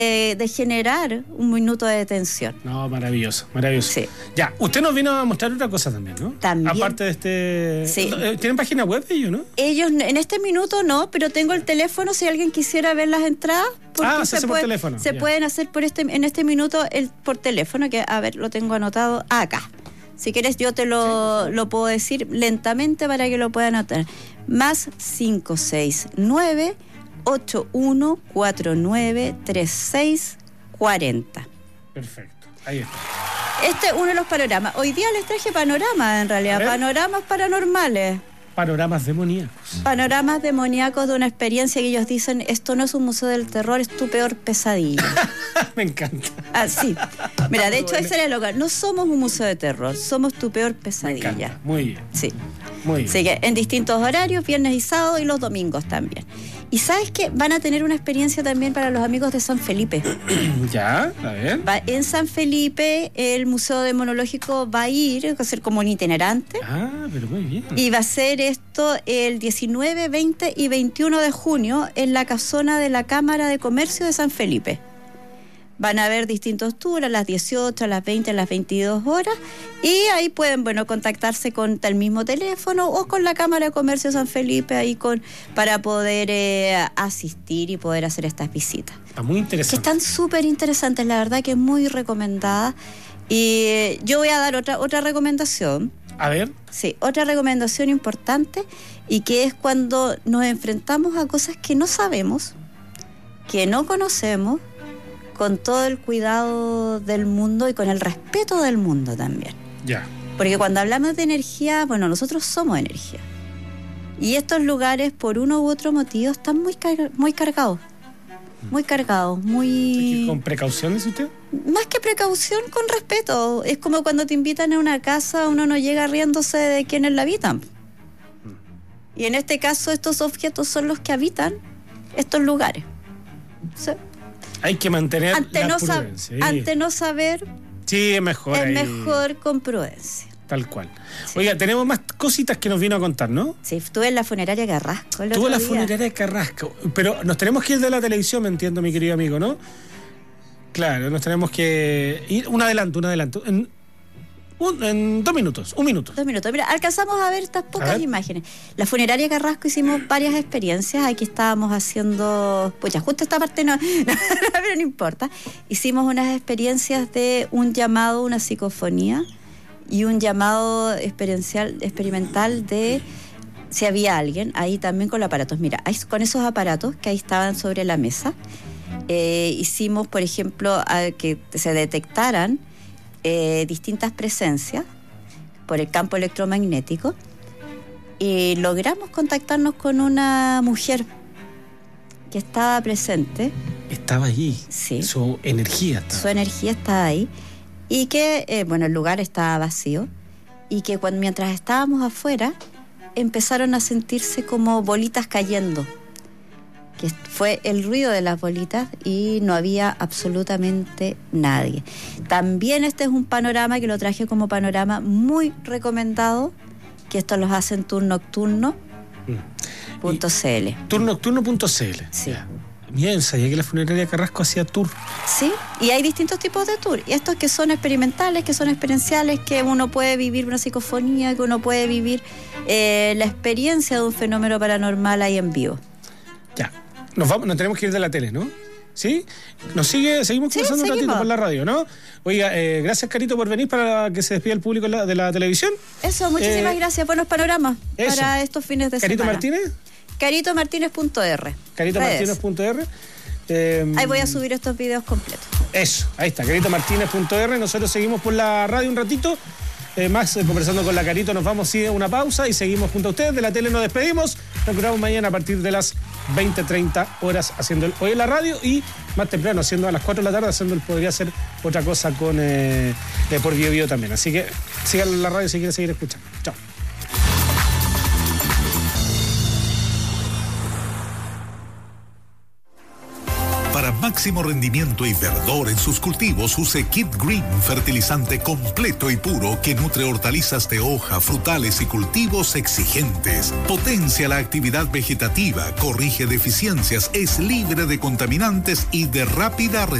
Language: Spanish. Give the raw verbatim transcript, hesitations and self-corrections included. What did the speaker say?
eh, de generar un minuto de detención. No, maravilloso, maravilloso. Sí. Ya, usted nos vino a mostrar otra cosa también, ¿no? También. Aparte de este... Sí. ¿Tienen página web ellos, no? Ellos en este minuto no, pero tengo el teléfono si alguien quisiera ver las entradas. Ah, se hace por teléfono. Se Ya. pueden hacer por este en este minuto el, por teléfono, que a ver, lo tengo anotado acá. Si quieres yo te lo, lo puedo decir lentamente para que lo puedan anotar. Más cinco seis nueve, ocho uno cuatro nueve, tres seis cuatro cero. Perfecto, ahí está. Este es uno de los panoramas. Hoy día les traje panoramas, en realidad, panoramas paranormales. Panoramas demoníacos. Panoramas demoníacos de una experiencia que ellos dicen, esto no es un museo del terror, es tu peor pesadilla. Me encanta. Ah, sí. Mira, de hecho, ese era el local. No somos un museo de terror, somos tu peor pesadilla. Me encanta. Muy bien. Sí. Muy bien. Así que en distintos horarios, viernes y sábado y los domingos también. Y ¿sabes qué? Van a tener una experiencia también para los amigos de San Felipe. Ya, a ver. Va, en San Felipe, el Museo Demonológico va a ir, va a ser como un itinerante. Ah, pero muy bien. Y va a ser esto el diecinueve, veinte y veintiuno de junio en la casona de la Cámara de Comercio de San Felipe. Van a haber distintos tours a las dieciocho, a las veinte, a las veintidós horas. Y ahí pueden, bueno, contactarse con el mismo teléfono o con la Cámara de Comercio de San Felipe ahí con, para poder eh, asistir y poder hacer estas visitas. Está muy interesante. Que están súper interesantes, la verdad que es muy recomendada. Y eh, yo voy a dar otra, otra recomendación. A ver. Sí, otra recomendación importante y que es cuando nos enfrentamos a cosas que no sabemos, que no conocemos, con todo el cuidado del mundo y con el respeto del mundo también. Ya. Porque cuando hablamos de energía, bueno, nosotros somos energía. Y estos lugares, por uno u otro motivo, están muy, car- muy cargados. Muy cargados, muy... ¿Con precaución, dice usted? Más que precaución, con respeto. Es como cuando te invitan a una casa, uno no llega riéndose de quienes la habitan. Y en este caso, estos objetos son los que habitan estos lugares. ¿Sí? Hay que mantener ante la no prudencia. sab- ante no saber, Sí, es mejor. es ahí. mejor con prudencia. Tal cual. Sí. Oiga, tenemos más cositas que nos vino a contar, ¿no? Sí, estuve en la funeraria Carrasco el Tuvo otro la día. funeraria de Carrasco. Pero nos tenemos que ir de la televisión, me entiendo, mi querido amigo, ¿no? Claro, nos tenemos que ir. Un adelanto, un adelanto. En, un, en dos minutos, un minuto. Dos minutos. Mira, alcanzamos a ver estas pocas ver. imágenes. La funeraria Carrasco hicimos varias experiencias. Aquí estábamos haciendo... Pues ya, justo esta parte no... pero no importa. Hicimos unas experiencias de un llamado, una psicofonía y un llamado experiencial, experimental de si había alguien. Ahí también con los aparatos. Mira, ahí, con esos aparatos que ahí estaban sobre la mesa, eh, hicimos, por ejemplo, a que se detectaran Eh, distintas presencias por el campo electromagnético y logramos contactarnos con una mujer que estaba presente. Estaba allí. Sí. Su energía estaba. Su energía estaba ahí y que, eh, bueno, el lugar estaba vacío y que cuando, mientras estábamos afuera empezaron a sentirse como bolitas cayendo, que fue el ruido de las bolitas y no había absolutamente nadie. También este es un panorama que lo traje como panorama muy recomendado, que esto los hace en tour nocturno punto c l. tour nocturno punto c l. Sí. Bien, sabía que la funeraria Carrasco hacía tour. Sí, y hay distintos tipos de tour. Y estos que son experimentales, que son experienciales, que uno puede vivir una psicofonía, que uno puede vivir eh, la experiencia de un fenómeno paranormal ahí en vivo. Ya. Nos vamos, nos tenemos que ir de la tele, ¿no? ¿Sí? Nos sigue, seguimos Sí, conversando un seguimos. ratito por la radio, ¿no? Oiga, eh, gracias, Carito, por venir para que se despida el público de la, de la televisión. Eso, muchísimas Eh, gracias. Buenos panoramas eso. para estos fines de Carito semana. Martínez. carito martínez punto r. carito martínez punto r. Eh, Ahí voy a subir estos videos completos. Eso, ahí está, carito martínez punto r. Nosotros seguimos por la radio un ratito. Eh, más eh, conversando con la Carito, nos vamos a una pausa y seguimos junto a ustedes. De la tele nos despedimos. Nos encontramos mañana a partir de las veinte, treinta horas haciendo el Hoy en la Radio y más temprano, haciendo a las cuatro de la tarde, haciendo el Podría Hacer Otra Cosa con eh, eh, por Bio Bio también. Así que sigan la radio si quieren seguir escuchando. Chao. Para máximo máximo rendimiento y verdor en sus cultivos, use Kid Green, fertilizante completo y puro que nutre hortalizas de hoja, frutales y cultivos exigentes. Potencia la actividad vegetativa, corrige deficiencias, es libre de contaminantes y de rápida